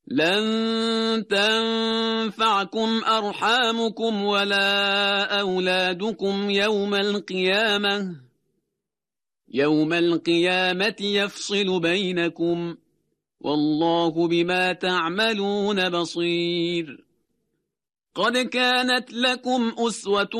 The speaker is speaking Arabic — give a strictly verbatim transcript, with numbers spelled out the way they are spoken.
لن تنفعكم أرحامكم ولا أولادكم يوم القيامة يوم القيامة يفصل بينكم والله بما تعملون بصير. قد كانت لكم أسوة